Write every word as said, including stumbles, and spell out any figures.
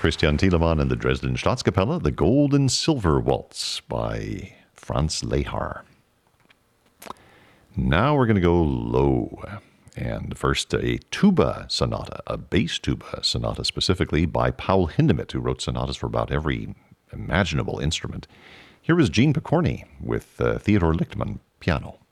Christian Thielemann and the Dresden Staatskapelle, the Gold and Silver Waltz by Franz Lehar. Now we're going to go low. And first, a tuba sonata, a bass tuba sonata specifically by Paul Hindemith, who wrote sonatas for about every imaginable instrument. Here is Gene Picorni with uh, Theodore Lichtman piano.